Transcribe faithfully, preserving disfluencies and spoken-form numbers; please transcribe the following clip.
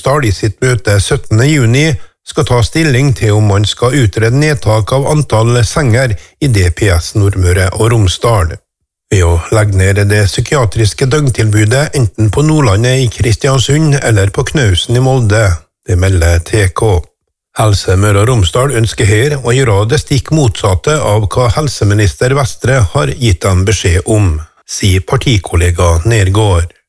Romsdal i sitt møte syttende juni skal ta stilling til om man skal utrede nedtak av antall senger i D P S Nordmøre og Romsdal. Ved å legge ned det psykiatriske døgntilbudet enten på Nordlandet i Kristiansund eller på Knausen i Molde, det melder T K. Helse Møre og Romsdal ønsker her å gjøre det stikk motsatte av hva helseminister Vestre har gitt dem beskjed om, sier partikollega Nergård.